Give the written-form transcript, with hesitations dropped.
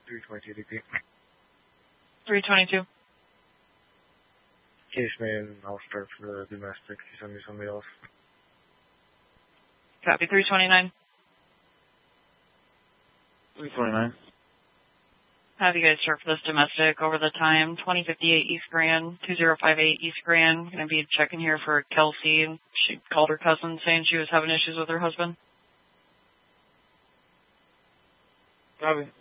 322 DP. 322. Case made, I'll start for the domestic. You send me somebody else. Copy. 329. 329. Have you guys start for this domestic over the time. 2058 East Grand, 2058 East Grand. Going to be checking here for Kelsey. She called her cousin saying she was having issues with her husband. Copy.